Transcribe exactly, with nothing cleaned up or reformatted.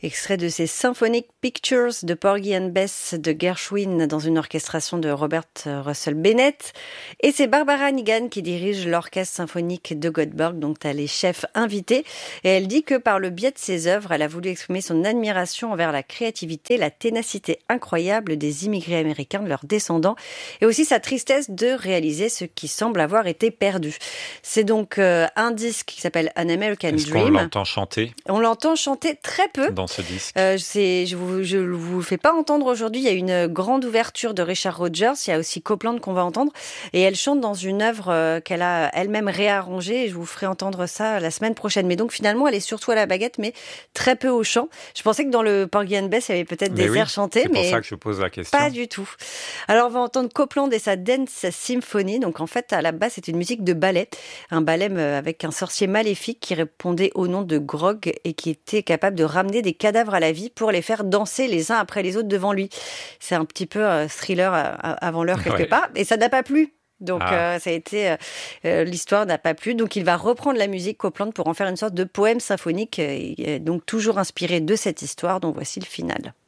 Extrait de ces Symphonic Pictures de Porgy and Bess de Gershwin dans une orchestration de Robert Russell Bennett. Et c'est Barbara Hannigan qui dirige l'orchestre symphonique de Göteborg, donc t'as les chefs invités. Et elle dit que par le biais de ses œuvres, elle a voulu exprimer son admiration envers la créativité, la ténacité incroyable des immigrés américains, de leurs descendants, et aussi sa tristesse de réaliser ce qui semble avoir été perdu. C'est donc euh, un disque qui s'appelle An American Est-ce Dream. qu'on l'entend chanter ? On l'entend chanter très peu. Dans ce disque. Euh, c'est, je vous, je vous fais pas entendre aujourd'hui. Il y a une grande ouverture de Richard Rodgers. Il y a aussi Copland qu'on va entendre. Et elle chante dans une œuvre euh, qu'elle a elle-même réarrangée. Et je vous ferai entendre ça la semaine prochaine. Mais donc finalement, elle est surtout à la baguette, mais très peu au chant. Je pensais que dans le Porgy and Bess, il y avait peut-être Mais des oui, airs chantés, c'est mais pour ça que je pose la question. pas du tout. Alors on va entendre Copland et sa Dance Symphony. Donc en fait, à la base, c'est une musique de ballet. Un ballet avec un sorcier maléfique qui répondait au nom de Grog et qui était capable de ramener des cadavres à la vie pour les faire danser les uns après les autres devant lui. C'est un petit peu euh, thriller euh, avant l'heure quelque Ouais. part, et ça n'a pas plu. Donc Ah. euh, ça a été euh, l'histoire n'a pas plu. Donc il va reprendre la musique Copland pour en faire une sorte de poème symphonique, et, et donc toujours inspiré de cette histoire dont voici le final.